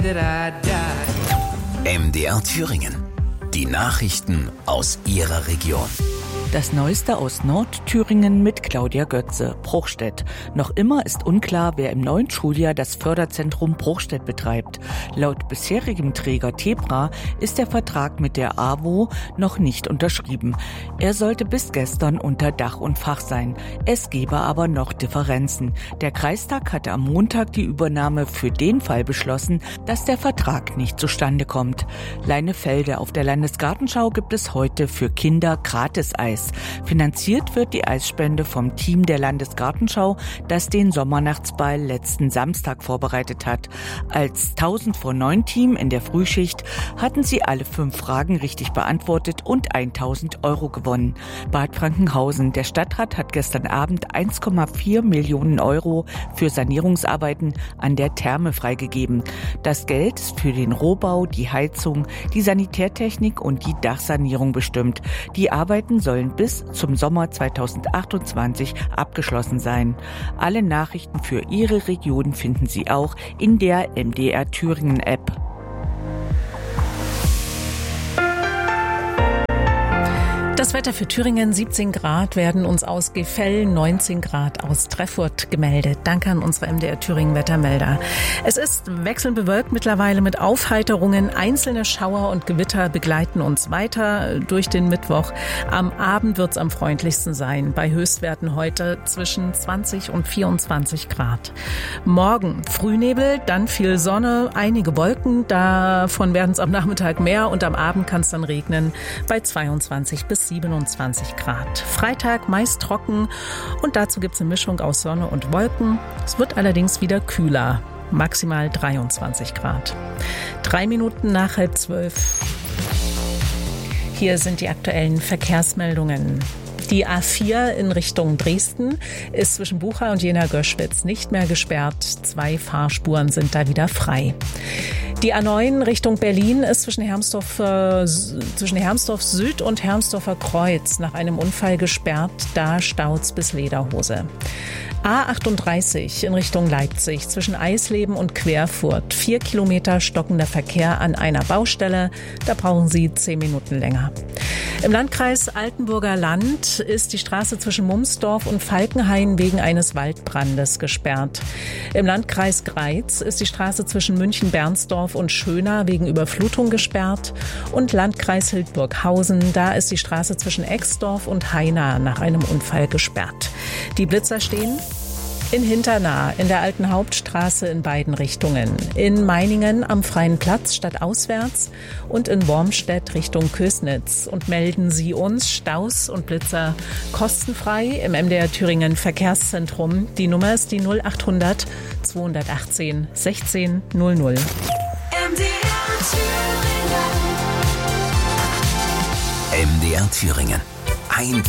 MDR Thüringen. Die Nachrichten aus Ihrer Region. Das Neueste aus Nordthüringen mit Claudia Götze, Bruchstedt. Noch immer ist unklar, wer im neuen Schuljahr das Förderzentrum Bruchstedt betreibt. Laut bisherigem Träger Tebra ist der Vertrag mit der AWO noch nicht unterschrieben. Er sollte bis gestern unter Dach und Fach sein. Es gebe aber noch Differenzen. Der Kreistag hatte am Montag die Übernahme für den Fall beschlossen, dass der Vertrag nicht zustande kommt. Leinefelde: Auf der Landesgartenschau gibt es heute für Kinder Gratis-Eis. Finanziert wird die Eisspende vom Team der Landesgartenschau, das den Sommernachtsball letzten Samstag vorbereitet hat. Als 1000-vor-9 Team in der Frühschicht hatten sie alle 5 Fragen richtig beantwortet und 1.000 € gewonnen. Bad Frankenhausen: Der Stadtrat hat gestern Abend 1,4 Millionen € für Sanierungsarbeiten an der Therme freigegeben. Das Geld ist für den Rohbau, die Heizung, die Sanitärtechnik und die Dachsanierung bestimmt. Die Arbeiten sollen bis zum Sommer 2028 abgeschlossen sein. Alle Nachrichten für Ihre Region finden Sie auch in der MDR Thüringen App. Das Wetter für Thüringen: 17 Grad werden uns aus Gefell, 19 Grad aus Treffurt gemeldet. Danke an unsere MDR Thüringen Wettermelder. Es ist wechselnd bewölkt mittlerweile mit Aufheiterungen. Einzelne Schauer und Gewitter begleiten uns weiter durch den Mittwoch. Am Abend wird es am freundlichsten sein. Bei Höchstwerten heute zwischen 20 und 24 Grad. Morgen Frühnebel, dann viel Sonne, einige Wolken. Davon werden es am Nachmittag mehr und am Abend kann es dann regnen bei 22 bis 27 Grad. Freitag meist trocken und dazu gibt es eine Mischung aus Sonne und Wolken. Es wird allerdings wieder kühler, maximal 23 Grad. 3 Minuten nach 11:30. Hier sind die aktuellen Verkehrsmeldungen. Die A4 in Richtung Dresden ist zwischen Bucha und Jena-Göschwitz nicht mehr gesperrt. 2 Fahrspuren sind da wieder frei. Die A9 Richtung Berlin ist zwischen Hermsdorf Süd und Hermsdorfer Kreuz nach einem Unfall gesperrt. Da staut's bis Lederhose. A38 in Richtung Leipzig zwischen Eisleben und Querfurt. 4 Kilometer stockender Verkehr an einer Baustelle. Da brauchen Sie 10 Minuten länger. Im Landkreis Altenburger Land ist die Straße zwischen Mumsdorf und Falkenhain wegen eines Waldbrandes gesperrt. Im Landkreis Greiz ist die Straße zwischen München-Bernsdorf und Schöna wegen Überflutung gesperrt. Und Landkreis Hildburghausen, da ist die Straße zwischen Exdorf und Haina nach einem Unfall gesperrt. Die Blitzer stehen in Hinternah, in der alten Hauptstraße in beiden Richtungen. In Meiningen am Freien Platz stadtauswärts und in Wormstedt Richtung Kösnitz. Und melden Sie uns Staus und Blitzer kostenfrei im MDR Thüringen Verkehrszentrum. Die Nummer ist die 0800 218 16 00. MDR Thüringen. MDR Thüringen. Ein